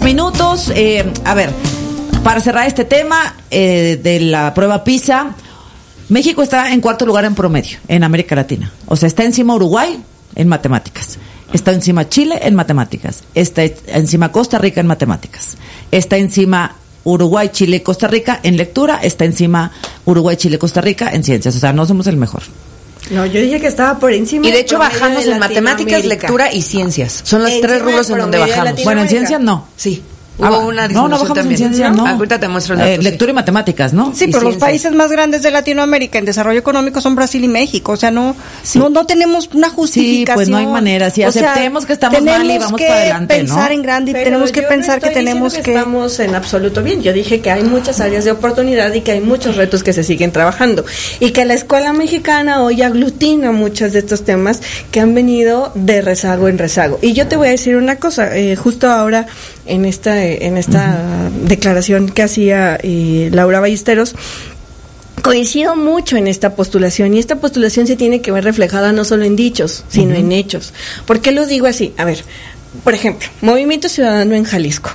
minutos. A ver, para cerrar este tema de la prueba PISA, México está en cuarto lugar en promedio en América Latina. O sea, está encima Uruguay en matemáticas. Está encima Chile en matemáticas. Está encima Costa Rica en matemáticas. Está encima Uruguay, Chile, Costa Rica en lectura. Está encima Uruguay, Chile, Costa Rica en ciencias. O sea, no somos el mejor. No, yo dije que estaba por encima. Y de hecho bajamos en matemáticas, lectura y ciencias. Son los tres rubros en donde bajamos. Bueno, en ciencias no. Sí. Hubo una no bajamos también. en ciencia, no. Ahorita te muestro el dato, lectura y matemáticas, ¿no? Sí, pero los países más grandes de Latinoamérica en desarrollo económico son Brasil y México. O sea, no tenemos una justificación. Sí, pues no hay manera. Si aceptemos que estamos mal y vamos para adelante, ¿no? Pensar en grande, pero tenemos que pensar que tenemos que estamos en absoluto bien. Yo dije que hay muchas áreas de oportunidad y que hay muchos retos que se siguen trabajando. Y que la escuela mexicana hoy aglutina muchos de estos temas que han venido de rezago en rezago. Y yo te voy a decir una cosa, justo ahora en esta declaración que hacía Laura Ballesteros, coincido mucho en esta postulación, y esta postulación se tiene que ver reflejada no solo en dichos, sino en hechos. ¿Por qué lo digo así? A ver, por ejemplo, Movimiento Ciudadano en Jalisco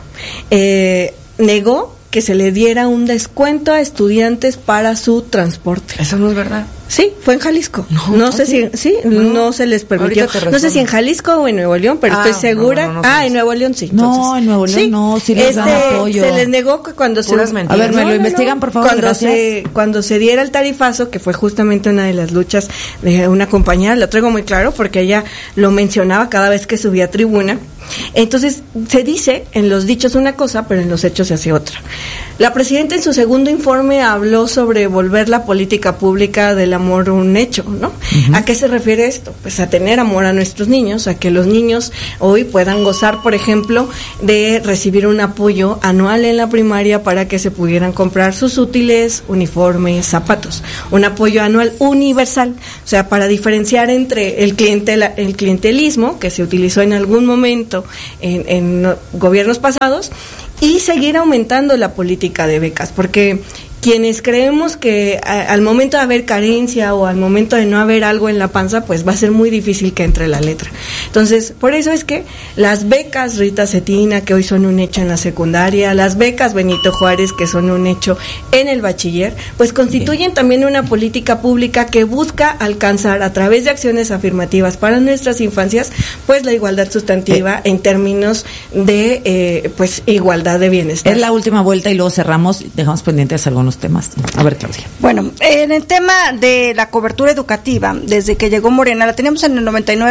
negó que se le diera un descuento a estudiantes para su transporte. Eso no es verdad. Sí, fue en Jalisco. No sé si no se les permitió. No sé si en Jalisco o en Nuevo León, pero estoy segura. En Nuevo León sí. No, en Nuevo León sí les dan apoyo. Se les negó que cuando se... A ver, me lo investigan, por favor, cuando se diera el tarifazo, que fue justamente una de las luchas de una compañera, lo traigo muy claro porque ella lo mencionaba cada vez que subía a tribuna. Entonces, se dice en los dichos una cosa, pero en los hechos se hace otra. La presidenta en su segundo informe habló sobre volver la política pública del amor un hecho, ¿no? Uh-huh. ¿A qué se refiere esto? Pues a tener amor a nuestros niños, a que los niños hoy puedan gozar, por ejemplo, de recibir un apoyo anual en la primaria para que se pudieran comprar sus útiles, uniformes, zapatos. Un apoyo anual universal, o sea, para diferenciar entre el clientelismo, que se utilizó en algún momento en gobiernos pasados, y seguir aumentando la política de becas, porque quienes creemos que al momento de haber carencia o al momento de no haber algo en la panza, pues va a ser muy difícil que entre la letra. Entonces, por eso es que las becas Rita Cetina, que hoy son un hecho en la secundaria, las becas Benito Juárez, que son un hecho en el bachiller, pues constituyen también una política pública que busca alcanzar a través de acciones afirmativas para nuestras infancias, pues la igualdad sustantiva en términos de pues igualdad de bienestar. Es la última vuelta y luego cerramos, dejamos pendientes algunos temas. A ver, Claudia. Bueno, en el tema de la cobertura educativa, desde que llegó Morena, la teníamos en el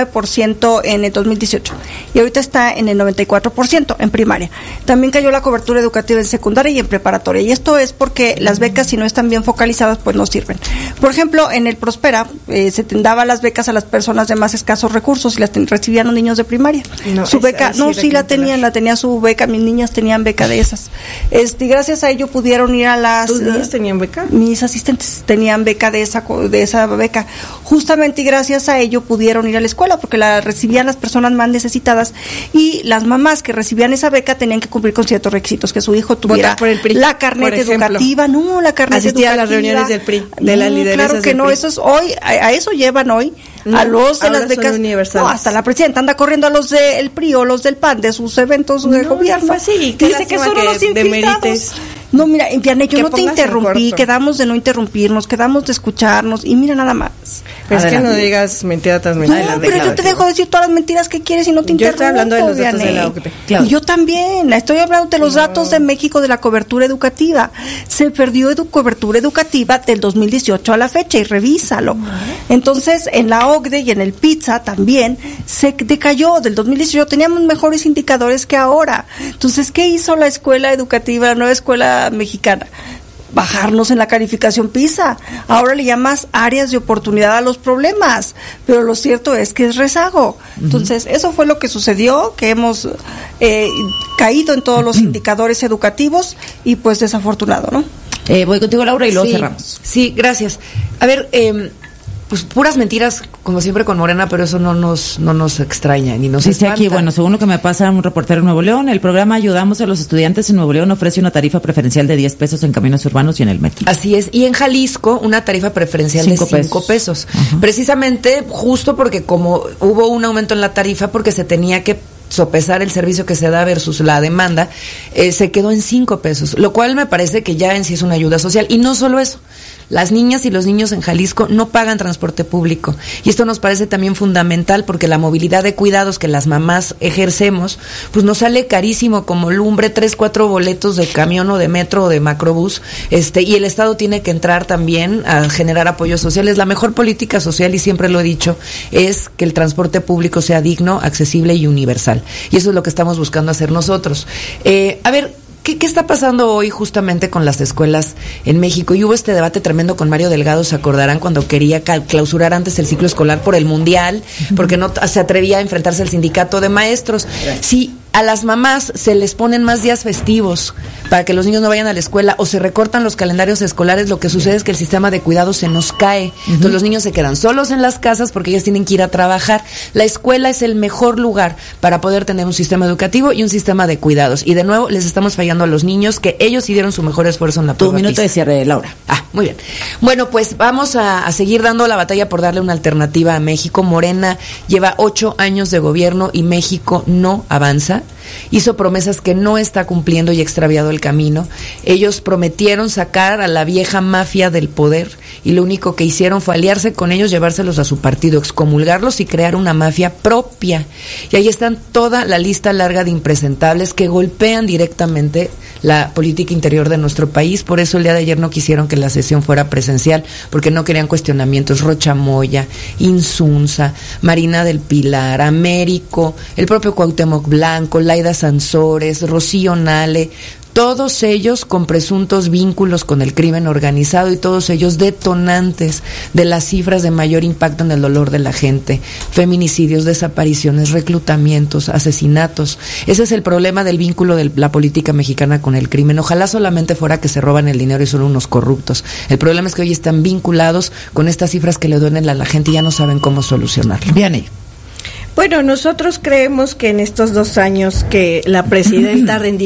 99% en el 2018 y ahorita está en el 94% en primaria. También cayó la cobertura educativa en secundaria y en preparatoria, y esto es porque las becas, si no están bien focalizadas, pues no sirven. Por ejemplo, en el Prospera se daba las becas a las personas de más escasos recursos y las recibían los niños de primaria. Su beca, la tenía su beca, mis niñas tenían beca de esas. Gracias a ello pudieron ir a las... ¿Niñas tenían beca? Mis asistentes tenían beca de esa beca. Justamente y gracias a ello pudieron ir a la escuela porque la recibían las personas más necesitadas, y las mamás que recibían esa beca tenían que cumplir con ciertos requisitos, que su hijo tuviera la carnet educativa, la carnet asistía educativa. A las reuniones del PRI, de las lideresas claro que del no, PRI. eso es hoy, a eso llevan hoy a los de las becas. Hasta la presidenta anda corriendo a los del PRI o los del PAN de sus eventos de gobierno. Sí, dice que son los infiltrados. No, mira, Vianney, yo no te interrumpí, quedamos de no interrumpirnos, quedamos de escucharnos, y mira nada más. Pero es que no digas mentira tras mentira. No, pero yo te dejo decir todas las mentiras que quieres y no te interrumpo. Yo estoy hablando de los datos de la OCDE. Claro. Yo también, estoy hablando de los datos de México de la cobertura educativa. Se perdió cobertura educativa del 2018 a la fecha, y revísalo. Entonces, en la OCDE y en el PISA también se decayó. Del 2018 teníamos mejores indicadores que ahora. Entonces, ¿qué hizo la escuela educativa, la nueva escuela mexicana? Bajarnos en la calificación PISA. Ahora le llamas áreas de oportunidad a los problemas, pero lo cierto es que es rezago. Entonces, eso fue lo que sucedió, que hemos caído en todos los indicadores educativos, y pues desafortunado, ¿no? Voy contigo, Laura, y luego cerramos. Sí, gracias. A ver, pues puras mentiras, como siempre con Morena, pero eso no nos extraña ni nos dice espanta. Aquí, bueno, según lo que me pasa un reportero en Nuevo León, el programa Ayudamos a los Estudiantes en Nuevo León ofrece una tarifa preferencial de 10 pesos en caminos urbanos y en el metro. Así es, y en Jalisco una tarifa preferencial de 5 pesos. Uh-huh. Precisamente, justo porque como hubo un aumento en la tarifa, porque se tenía que sopesar el servicio que se da versus la demanda, se quedó en 5 pesos, lo cual me parece que ya en sí es una ayuda social. Y no solo eso, las niñas y los niños en Jalisco no pagan transporte público, y esto nos parece también fundamental porque la movilidad de cuidados que las mamás ejercemos, pues nos sale carísimo como lumbre, 3-4 boletos de camión o de metro o de macrobús, y el Estado tiene que entrar también a generar apoyos sociales. La mejor política social, y siempre lo he dicho, es que el transporte público sea digno, accesible y universal, y eso es lo que estamos buscando hacer nosotros. A ver, ¿Qué está pasando hoy justamente con las escuelas en México? Y hubo este debate tremendo con Mario Delgado, se acordarán, cuando quería clausurar antes el ciclo escolar por el Mundial, porque no se atrevía a enfrentarse al sindicato de maestros. Sí, a las mamás se les ponen más días festivos para que los niños no vayan a la escuela, o se recortan los calendarios escolares, lo que sucede es que el sistema de cuidados se nos cae. Entonces los niños se quedan solos en las casas porque ellas tienen que ir a trabajar. La escuela es el mejor lugar para poder tener un sistema educativo y un sistema de cuidados. Y de nuevo les estamos fallando a los niños, que ellos sí dieron su mejor esfuerzo en la prueba. Tu minuto de cierre, Laura. Muy bien. Bueno, pues vamos a seguir dando la batalla por darle una alternativa a México. Morena lleva 8 años de gobierno y México no avanza. Hizo promesas que no está cumpliendo y ha extraviado el camino. Ellos prometieron sacar a la vieja mafia del poder y lo único que hicieron fue aliarse con ellos, llevárselos a su partido, excomulgarlos y crear una mafia propia. Y ahí están toda la lista larga de impresentables que golpean directamente la política interior de nuestro país. Por eso el día de ayer no quisieron que la sesión fuera presencial, porque no querían cuestionamientos. Rocha Moya, Insunza, Marina del Pilar, Américo, el propio Cuauhtémoc Blanco, Laida Sansores, Rocío Nale, todos ellos con presuntos vínculos con el crimen organizado y todos ellos detonantes de las cifras de mayor impacto en el dolor de la gente: feminicidios, desapariciones, reclutamientos, asesinatos. Ese es el problema del vínculo de la política mexicana con el crimen. Ojalá solamente fuera que se roban el dinero y son unos corruptos. El problema es que hoy están vinculados con estas cifras que le duelen a la gente y ya no saben cómo solucionarlo. Bien. Bueno, nosotros creemos que en estos 2 años que la presidenta ha rendido